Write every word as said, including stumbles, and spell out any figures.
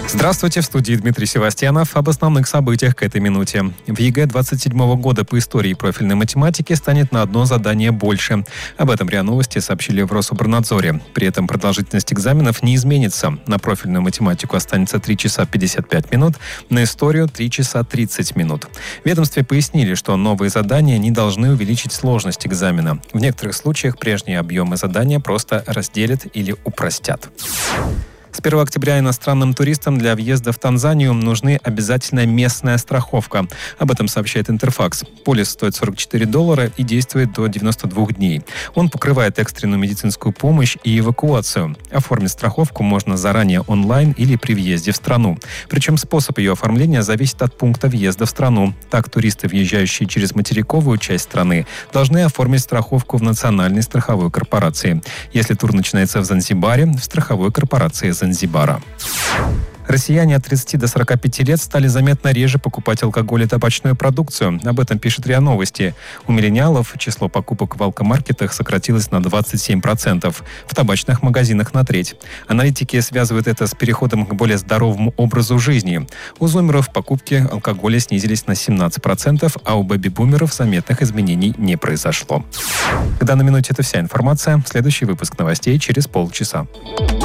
Здравствуйте, в студии Дмитрий Севастьянов. Об основных событиях к этой минуте. В ЕГЭ двадцать седьмого года по истории и профильной математике станет на одно задание больше. Об этом РИА Новости сообщили в Рособорнадзоре. При этом продолжительность экзаменов не изменится. На профильную математику останется три часа пятьдесят пять минут, на историю три часа тридцать минут. В ведомстве пояснили, что новые задания не должны увеличить сложность экзамена. В некоторых случаях прежние объемы задания просто разделят или упростят. С первого октября иностранным туристам для въезда в Танзанию нужны обязательно местная страховка. Об этом сообщает Интерфакс. Полис стоит сорок четыре доллара и действует до девяноста двух дней. Он покрывает экстренную медицинскую помощь и эвакуацию. Оформить страховку можно заранее онлайн или при въезде в страну. Причем способ ее оформления зависит от пункта въезда в страну. Так, туристы, въезжающие через материковую часть страны, должны оформить страховку в национальной страховой корпорации. Если тур начинается в Занзибаре, в страховой корпорации Занзибара. Россияне от тридцати до сорока пяти лет стали заметно реже покупать алкоголь и табачную продукцию. Об этом пишет РИА Новости. У миллениалов число покупок в алкомаркетах сократилось на двадцать семь процентов, в табачных магазинах на треть. Аналитики связывают это с переходом к более здоровому образу жизни. У зумеров покупки алкоголя снизились на семнадцать процентов, а у бэби-бумеров заметных изменений не произошло. К данной минуте это вся информация. Следующий выпуск новостей через полчаса.